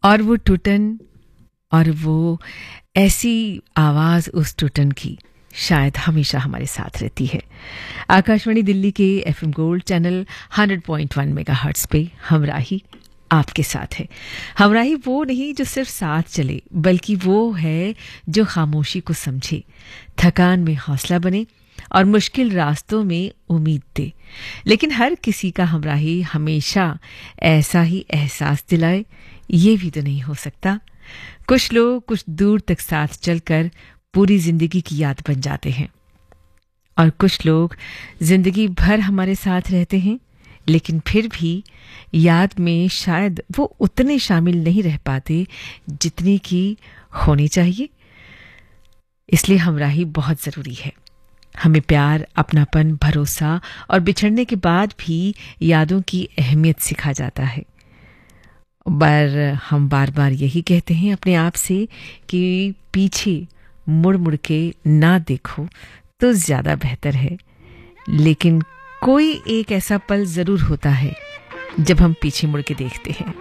और वो टूटन और वो ऐसी आवाज़ उस टूटन की शायद हमेशा हमारे साथ रहती है। आकाशवाणी दिल्ली के एफएम गोल्ड चैनल 100.1 मेगाहर्ट्ज़ पे हमराही आपके साथ है। हमराही वो नहीं जो सिर्फ साथ चले, बल्कि वो है जो खामोशी को समझे, थकान में हौसला बने और मुश्किल रास्तों में उम्मीद दे। लेकिन हर किसी का हमराही हमेशा ऐसा ही एहसास दिलाए, ये भी तो नहीं हो सकता। कुछ लोग कुछ दूर तक साथ चलकर पूरी जिंदगी की याद बन जाते हैं और कुछ लोग जिंदगी भर हमारे साथ रहते हैं, लेकिन फिर भी याद में शायद वो उतने शामिल नहीं रह पाते जितनी की होनी चाहिए। इसलिए हमराही बहुत ज़रूरी है। हमें प्यार, अपनापन, भरोसा और बिछड़ने के बाद भी यादों की अहमियत सिखा जाता है। पर हम बार बार यही कहते हैं अपने आप से कि पीछे मुड़ मुड़ के ना देखो तो ज़्यादा बेहतर है। लेकिन कोई एक ऐसा पल ज़रूर होता है जब हम पीछे मुड़ के देखते हैं।